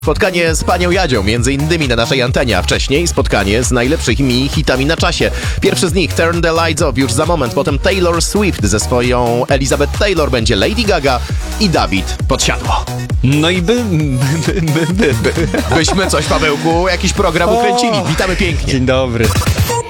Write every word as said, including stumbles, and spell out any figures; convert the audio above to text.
Spotkanie z panią Jadzią, między innymi na naszej antenie, a wcześniej spotkanie z najlepszymi hitami na czasie. Pierwszy z nich, Turn the Lights Off, już za moment, potem Taylor Swift ze swoją Elizabeth Taylor, będzie Lady Gaga i Dawid Podsiadło. No i by, by, by, by, by. Byśmy coś, Pawełku, jakiś program ukręcili. Witamy pięknie. Dzień dobry.